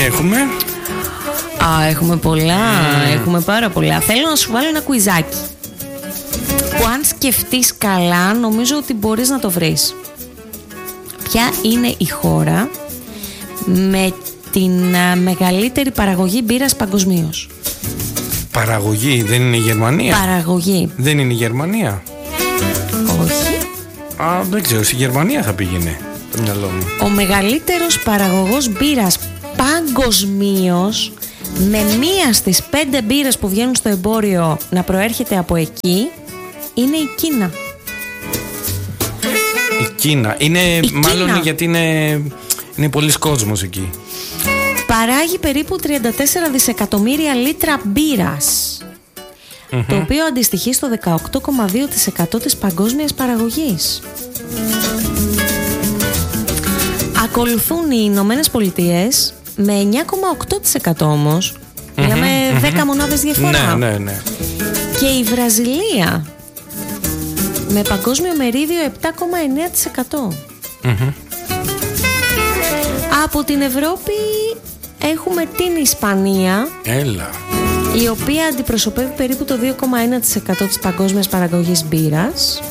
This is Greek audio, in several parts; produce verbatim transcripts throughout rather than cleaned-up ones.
έχουμε? Α, έχουμε πολλά, mm. έχουμε πάρα πολλά. Θέλω να σου βάλω ένα κουιζάκι που αν σκεφτείς καλά νομίζω ότι μπορείς να το βρεις. Ποια είναι η χώρα με την α, μεγαλύτερη παραγωγή μπύρας παγκοσμίως? Παραγωγή, δεν είναι η Γερμανία? Παραγωγή. Δεν είναι η Γερμανία? Όχι. Α, δεν ξέρω, στη Γερμανία θα πήγαινε το μυαλό μου. Ο μεγαλύτερος παραγωγός μπύρας παγκοσμίως, με μία στις πέντε μπύρες που βγαίνουν στο εμπόριο να προέρχεται από εκεί, είναι η Κίνα. Η Κίνα. Είναι η μάλλον Κίνα. γιατί είναι, είναι πολλής κόσμος εκεί. Παράγει περίπου τριάντα τέσσερα δισεκατομμύρια λίτρα μπύρας, mm-hmm. το οποίο αντιστοιχεί στο δεκαοκτώ κόμμα δύο τοις εκατό της παγκόσμιας παραγωγής. Ακολουθούν οι Ηνωμένες Πολιτείες με εννιά κόμμα οκτώ τοις εκατό όμως. Mm-hmm, μιλάμε mm-hmm. δέκα μονάδες διαφορά. Ναι, ναι, ναι. Και η Βραζιλία με παγκόσμιο μερίδιο επτά κόμμα εννέα τοις εκατό. Mm-hmm. Από την Ευρώπη έχουμε την Ισπανία. Έλα. Η οποία αντιπροσωπεύει περίπου το δύο κόμμα ένα τοις εκατό της παγκόσμιας παραγωγής μπύρας.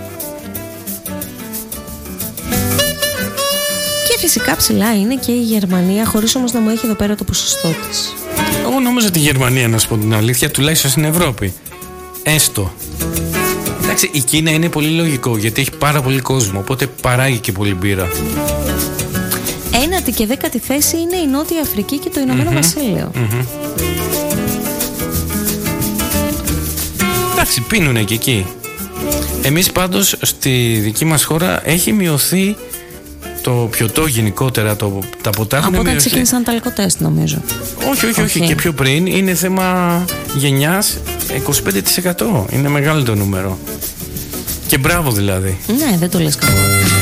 Και φυσικά ψηλά είναι και η Γερμανία, χωρίς όμως να μου έχει εδώ πέρα το ποσοστό της. Εγώ νόμιζα τη Γερμανία, να σου πω την αλήθεια, τουλάχιστον στην Ευρώπη. Έστω. Εντάξει, η Κίνα είναι πολύ λογικό γιατί έχει πάρα πολύ κόσμο, οπότε παράγει και πολύ μπύρα. Ένατη και δέκατη θέση είναι η Νότια Αφρική και το Ηνωμένο mm-hmm. Βασίλειο. Mm-hmm. Εντάξει, πίνουνε και εκεί. Εμείς πάντως στη δική μας χώρα έχει μειωθεί το πιωτό γενικότερα, το, τα ποτά έχουν μειωθεί. Από όταν μειωθεί. ξεκίνησαν τα αλκοτέστ νομίζω. Όχι, όχι, όχι, okay. Και πιο πριν είναι θέμα γενιάς είκοσι πέντε τοις εκατό. Είναι μεγάλο το νούμερο. Και μπράβο δηλαδή. Ναι, δεν το λες καλά.